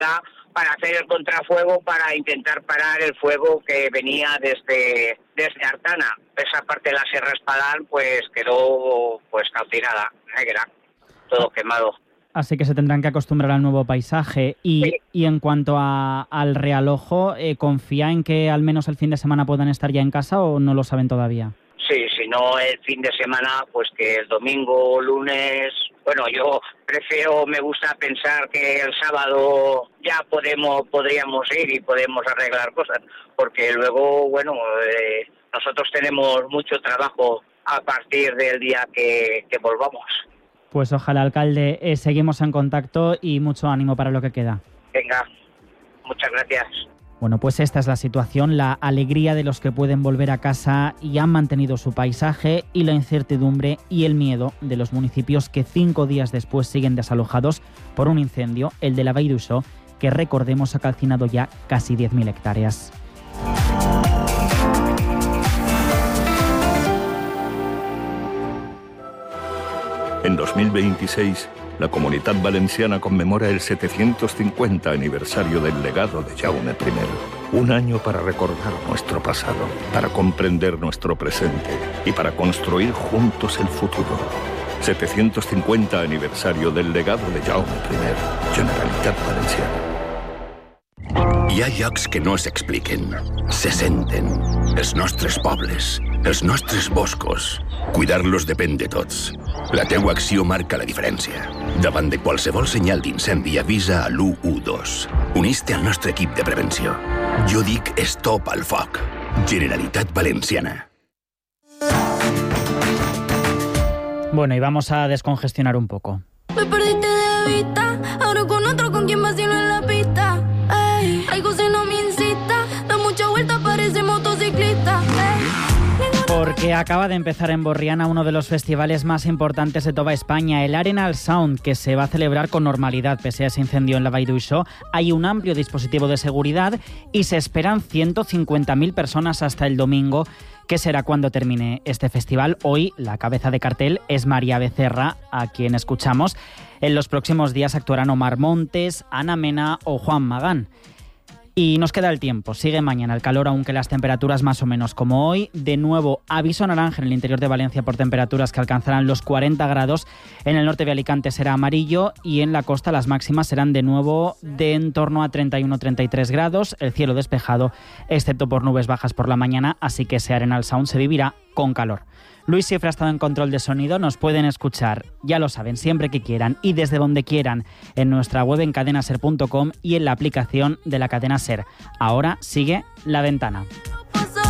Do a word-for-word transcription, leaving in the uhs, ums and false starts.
para hacer el contrafuego, para intentar parar el fuego que venía desde, desde Artana. Esa parte de la Sierra Espadán pues quedó pues cautivada, negra, todo quemado. Así que se tendrán que acostumbrar al nuevo paisaje. Y, sí. y en cuanto a, al Realojo, eh, ¿confía en que al menos el fin de semana puedan estar ya en casa o no lo saben todavía? Sí, si no el fin de semana, pues que el domingo o lunes... Bueno, yo prefiero, me gusta pensar que el sábado ya podemos, podríamos ir y podemos arreglar cosas, porque luego, bueno, eh, nosotros tenemos mucho trabajo a partir del día que, que volvamos. Pues ojalá, alcalde, eh, seguimos en contacto y mucho ánimo para lo que queda. Venga, muchas gracias. Bueno, pues esta es la situación, la alegría de los que pueden volver a casa y han mantenido su paisaje, y la incertidumbre y el miedo de los municipios que cinco días después siguen desalojados por un incendio, el de la Vall d'Uixó, que recordemos ha calcinado ya casi diez mil hectáreas. En dos mil veintiséis, la Comunitat Valenciana conmemora el setecientos cincuenta aniversario del legado de Jaume primero. Un año para recordar nuestro pasado, para comprender nuestro presente y para construir juntos el futuro. setecientos cincuenta aniversario del legado de Jaume primero, Generalitat Valenciana. Hi ha llocs que no s'expliquen, se senten. Els nostres pobles, els nostres boscos. Cuidar-los depèn de tots. La teua acció marca la diferència. Davant de qualsevol senyal d'incendi, avisa a l'u u dos. Unís-te al nostre equip de prevenció. Jo dic stop al foc. Generalitat Valenciana. Bueno, y vamos a descongestionar un poco. Me perdiste de vista, ahora con otro con quien vacilo en la pista. Ey, algo se no me incita, da mucha vuelta, parece motociclista. Ey. Porque acaba de empezar en Borriana uno de los festivales más importantes de toda España, el Arenal Sound, que se va a celebrar con normalidad pese a ese incendio en la Vall d'Uixó. Hay un amplio dispositivo de seguridad y se esperan ciento cincuenta mil personas hasta el domingo, que será cuando termine este festival. Hoy la cabeza de cartel es María Becerra, a quien escuchamos. En los próximos días actuarán Omar Montes, Ana Mena o Juan Magán. Y nos queda el tiempo, sigue mañana el calor, aunque las temperaturas más o menos como hoy. De nuevo, aviso naranja en el interior de Valencia por temperaturas que alcanzarán los cuarenta grados. En el norte de Alicante será amarillo y en la costa las máximas serán de nuevo de en torno a treinta y uno a treinta y tres grados. El cielo despejado, excepto por nubes bajas por la mañana, así que ese Arenal Sound se vivirá con calor. Luis Cifra ha estado en control de sonido. Nos pueden escuchar, ya lo saben, siempre que quieran y desde donde quieran, en nuestra web en cadena ser punto com y en la aplicación de la cadena SER. Ahora sigue La Ventana.